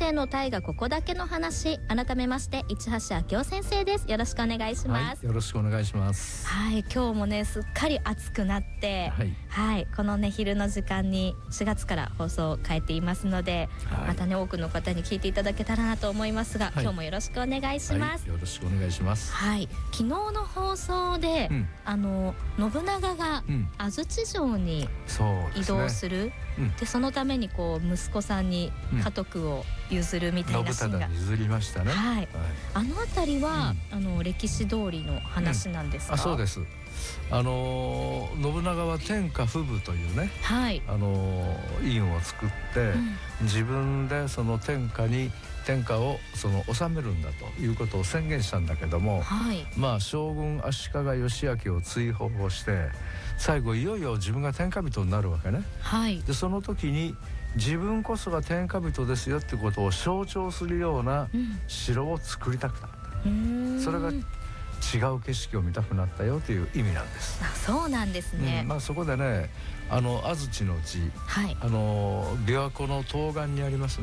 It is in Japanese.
生の大河ここだけの話、改めまして市橋明夫先生です。よろしくお願いします。 はい、よろしくお願いします。 はい、今日もねすっかり暑くなって、はい、このね昼の時間に4月から放送を変えていますので、またね多くの方に聞いていただけたらなと思いますが、今日もよろしくお願いします。 よろしくお願いします。 はい、昨日の放送で、信長が安土城に移動する、でそのためにこう息子さんに家督を譲るみたいなシーンが、 信忠に譲りましたね。 はい、あのあたりは、歴史通りの話なんですか？ そうです。信長は天下布武というね、院を作って、自分でその天下を治めるんだということを宣言したんだけども、将軍足利義昭を追放をして最後いよいよ自分が天下人になるわけね。でその時に自分こそが天下人ですよってことを象徴するような城を作りたくなった。それが違う景色を見たくなったよという意味なんです。 そうなんですね。 そこでね、安土の地、琵琶湖の東岸にあります